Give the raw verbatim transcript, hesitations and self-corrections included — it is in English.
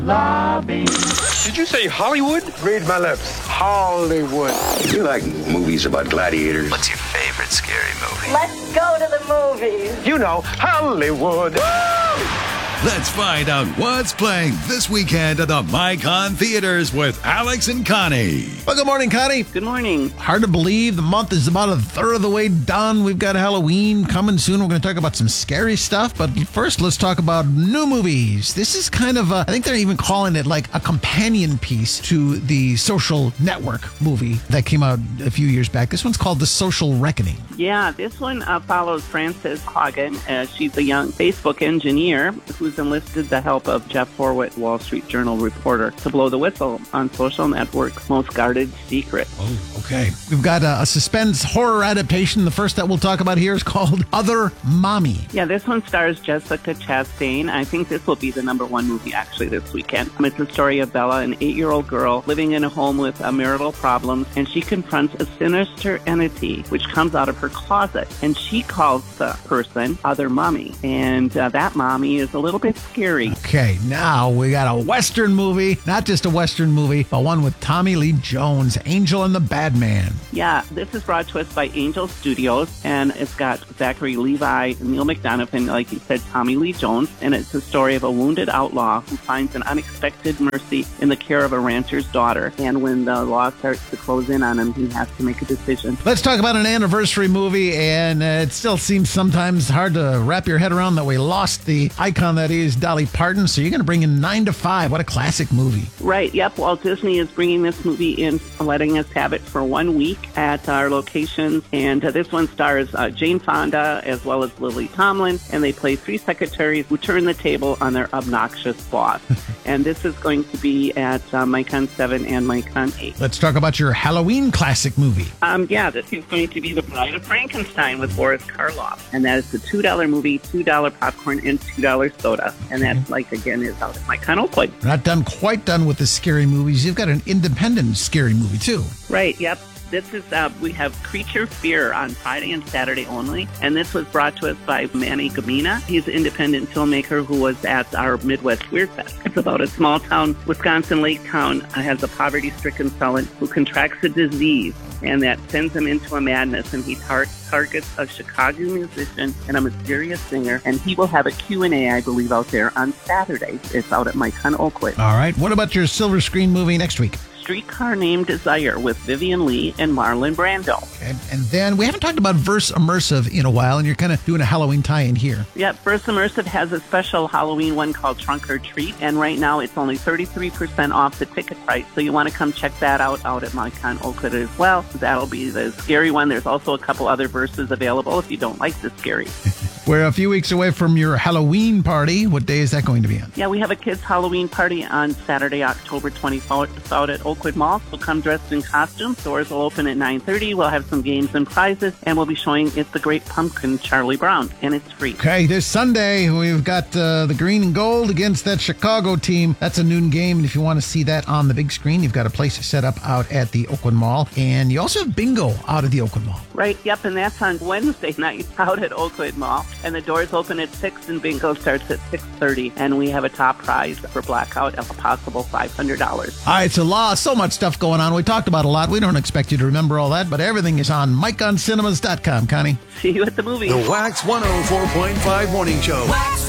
Lobby. Did you say Hollywood? Read my lips. Hollywood. You like movies about gladiators? What's your favorite scary movie? Let's go to the movies. You know, Hollywood. Let's find out what's playing this weekend at the MyCon Theaters with Alex and Connie. Well, good morning, Connie. Good morning. Hard to believe the month is about a third of the way done. We've got Halloween coming soon. We're going to talk about some scary stuff. But first, let's talk about new movies. This is kind of a, I think they're even calling it like a companion piece to the Social Network movie that came out a few years back. This one's called The Social Reckoning. Yeah, this one uh, follows Frances Haugen. Uh, she's a young Facebook engineer who's enlisted the help of Jeff Horwitz, Wall Street Journal reporter, to blow the whistle on social network's most guarded secret. Oh, okay. We've got a, a suspense horror adaptation. The first that we'll talk about here is called Other Mommy. Yeah, this one stars Jessica Chastain. I think this will be the number one movie actually this weekend. It's the story of Bella, an eight-year-old girl living in a home with uh, marital problems, and she confronts a sinister entity which comes out of her closet, and she calls the person Other Mommy, and uh, that mommy is a little bit scary. Okay, now we got a Western movie, not just a Western movie, but one with Tommy Lee Jones, Angel and the Bad Man. Yeah, this is brought to us by Angel Studios, and it's got Zachary Levi, Neil McDonough, and like you said, Tommy Lee Jones, and it's the story of a wounded outlaw who finds an unexpected mercy in the care of a rancher's daughter, and when the law starts to close in on him, he has to make a decision. Let's talk about an anniversary movie, and uh, it still seems sometimes hard to wrap your head around that we lost the icon that is Dolly Parton, so you're going to bring in Nine to Five. What a classic movie. Right, yep. Walt Disney is bringing this movie in, letting us have it for one week at our locations, and uh, this one stars uh, Jane Fonda as well as Lily Tomlin, and they play three secretaries who turn the table on their obnoxious boss. And this is going to be at uh, MyCon seven and MyCon eight. Let's talk about your Halloween classic movie. Um, yeah, this is going to be The Bride of Frankenstein with Boris Karloff, and that is the two dollar movie, two dollar popcorn, and two dollar soda. And that, like, again, is out at MyCon Oakwood. We're not done quite done with the scary movies. You've got an independent scary movie, too. Right, yep. This is, uh, we have Creature Fear on Friday and Saturday only, and this was brought to us by Manny Gamina. He's an independent filmmaker who was at our Midwest Weird Fest. It's about a small town, Wisconsin lake town, uh, has a poverty-stricken felon who contracts a disease, and that sends him into a madness, and he tar- targets a Chicago musician and a mysterious singer, and he will have a Q and A, I believe, out there on Saturday. It's out at MyCon Oakwood. All right. What about your silver screen movie next week? Streetcar Named Desire with Vivian Lee and Marlon Brando. Okay. And then we haven't talked about Verse Immersive in a while, and you're kind of doing a Halloween tie-in here. Yeah, Verse Immersive has a special Halloween one called Trunk or Treat, and right now it's only thirty-three percent off the ticket price, so you want to come check that out out at MyCon Oakwood as well. That'll be the scary one. There's also a couple other verses available if you don't like the scary. We're a few weeks away from your Halloween party. What day is that going to be on? Yeah, we have a kids' Halloween party on Saturday, October twenty-fourth out at Oakwood Mall. So come dressed in costume. Doors will open at nine thirty. We'll have some games and prizes, and we'll be showing It's the Great Pumpkin, Charlie Brown, and it's free. Okay, this Sunday, we've got uh, the green and gold against that Chicago team. That's a noon game, and if you want to see that on the big screen, you've got a place set up out at the Oakwood Mall, and you also have bingo out at the Oakwood Mall. Right, yep, and that's on Wednesday night out at Oakwood Mall, and the doors open at six, and bingo starts at six thirty, and we have a top prize for Blackout of a possible five hundred dollars. All right, so law, so much stuff going on. We talked about a lot. We don't expect you to remember all that, but everything is on Mike On Cinemas dot com, Connie. See you at the movie. The Wax one oh four point five Morning Show. Wax